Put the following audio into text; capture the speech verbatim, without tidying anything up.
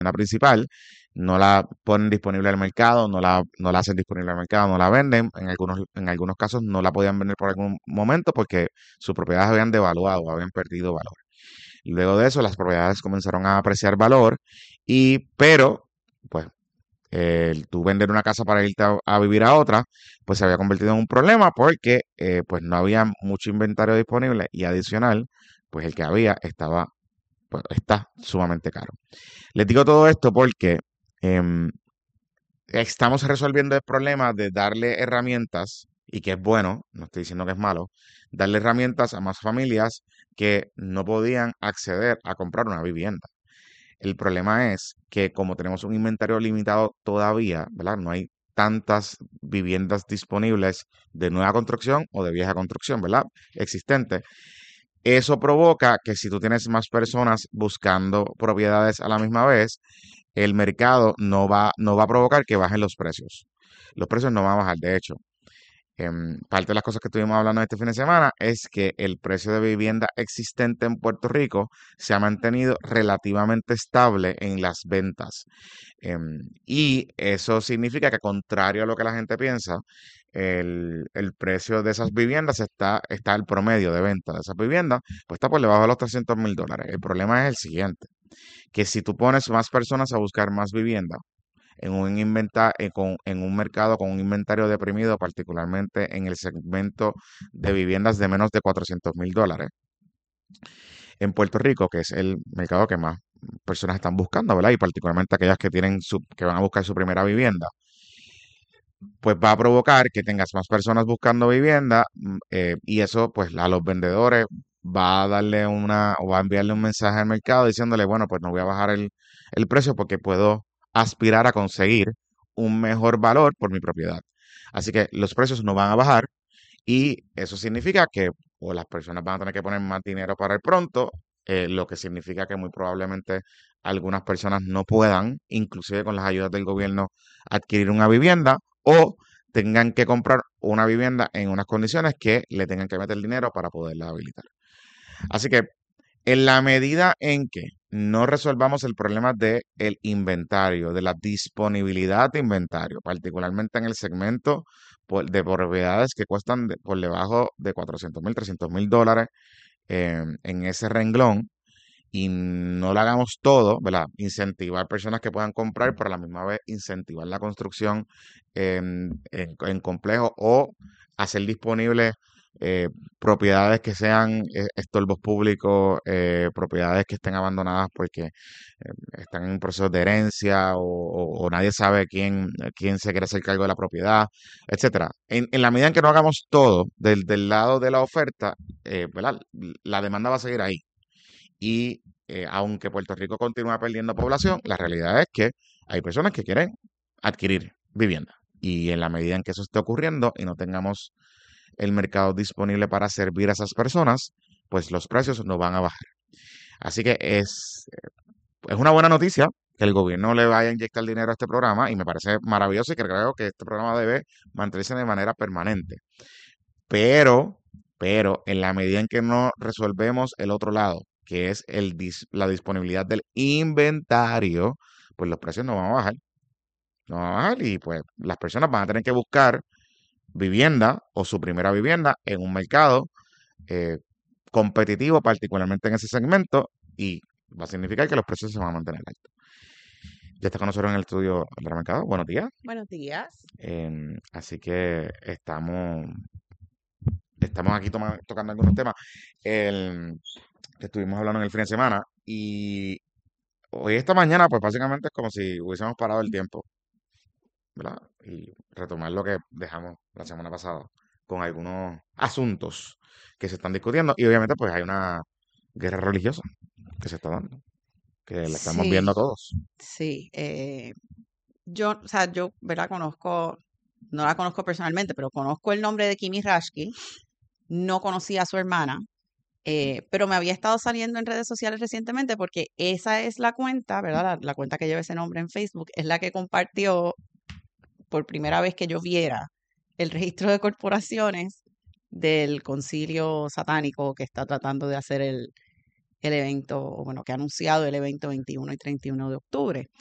principal, no la ponen disponible al mercado, no la, no la hacen disponible al mercado, no la venden. En algunos, en algunos casos no la podían vender por algún momento porque sus propiedades habían devaluado, habían perdido valor. Luego de eso, las propiedades comenzaron a apreciar valor, y, pero, pues, el tú vender una casa para irte a, a vivir a otra, pues se había convertido en un problema porque eh, pues no había mucho inventario disponible, y adicional, pues el que había estaba, pues está sumamente caro. Les digo todo esto porque em, estamos resolviendo el problema de darle herramientas, y que es bueno, no estoy diciendo que es malo, darle herramientas a más familias que no podían acceder a comprar una vivienda. El problema es que como tenemos un inventario limitado todavía, ¿verdad? No hay tantas viviendas disponibles de nueva construcción o de vieja construcción, ¿verdad? Existente. Eso provoca que si tú tienes más personas buscando propiedades a la misma vez, el mercado no va, no va a provocar que bajen los precios. Los precios no van a bajar. De hecho, em, parte de las cosas que estuvimos hablando este fin de semana es que el precio de vivienda existente en Puerto Rico se ha mantenido relativamente estable en las ventas. Em, y eso significa que, contrario a lo que la gente piensa, el, el precio de esas viviendas está, está el promedio de venta de esas viviendas, pues está por debajo de los trescientos mil dólares. El problema es el siguiente, que si tú pones más personas a buscar más vivienda, en un inventa- eh, con- en un mercado con un inventario deprimido, particularmente en el segmento de viviendas de menos de cuatrocientos mil dólares, en Puerto Rico, que es el mercado que más personas están buscando, ¿verdad? Y particularmente aquellas que tienen su, que van a buscar su primera vivienda, pues va a provocar que tengas más personas buscando vivienda, mm, eh, y eso pues a los vendedores va a darle una, o va a enviarle un mensaje al mercado diciéndole, bueno, pues no voy a bajar el, el precio porque puedo aspirar a conseguir un mejor valor por mi propiedad. Así que los precios no van a bajar, y eso significa que o las personas van a tener que poner más dinero para el pronto, eh, lo que significa que muy probablemente algunas personas no puedan, inclusive con las ayudas del gobierno, adquirir una vivienda, o tengan que comprar una vivienda en unas condiciones que le tengan que meter dinero para poderla habilitar. Así que en la medida en que no resolvamos el problema del inventario, de la disponibilidad de inventario, particularmente en el segmento por- de propiedades que cuestan de- por debajo de cuatrocientos mil, trescientos mil dólares, eh, en ese renglón, y no lo hagamos todo, ¿verdad? Incentivar personas que puedan comprar, pero a la misma vez incentivar la construcción en, en, en complejos, o hacer disponibles eh, propiedades que sean eh, estorbos públicos, eh, propiedades que estén abandonadas porque eh, están en un proceso de herencia, o, o- o nadie sabe quién, quién se quiere hacer cargo de la propiedad, etcétera. En, en la medida en que no hagamos todo del, del lado de la oferta, eh, ¿verdad? La demanda va a seguir ahí. Y eh, aunque Puerto Rico continúa perdiendo población, la realidad es que hay personas que quieren adquirir vivienda. Y en la medida en que eso esté ocurriendo y no tengamos el mercado disponible para servir a esas personas, pues los precios no van a bajar. Así que es, es una buena noticia que el gobierno le vaya a inyectar dinero a este programa, y me parece maravilloso, y que creo que este programa debe mantenerse de manera permanente. Pero, pero en la medida en que no resolvemos el otro lado, que es el dis- la disponibilidad del inventario, pues los precios no van a bajar, no van a bajar, y pues las personas van a tener que buscar vivienda o su primera vivienda en un mercado eh, competitivo, particularmente en ese segmento, y va a significar que los precios se van a mantener altos. Ya está con nosotros en el estudio Andrea Mercado. Buenos días. Buenos días. Em, así que estamos, estamos aquí toma- tocando algunos temas el, que estuvimos hablando en el fin de semana, y hoy, esta mañana, pues básicamente es como si hubiésemos parado el tiempo, ¿verdad? Y retomar lo que dejamos la semana pasada con algunos asuntos que se están discutiendo, y obviamente pues hay una guerra religiosa que se está dando, que la estamos Sí, viendo todos. sí. eh, yo, o sea, yo, ¿verdad? Conozco, no la conozco personalmente, pero conozco el nombre de Kimi Rashki. No conocía a su hermana, eh, pero me había estado saliendo en redes sociales recientemente porque esa es la cuenta, ¿verdad? La, la cuenta que lleva ese nombre en Facebook es la que compartió por primera vez que yo viera el registro de corporaciones del concilio satánico que está tratando de hacer el, el evento, o bueno, que ha anunciado el evento veintiuno y treinta y uno de octubre.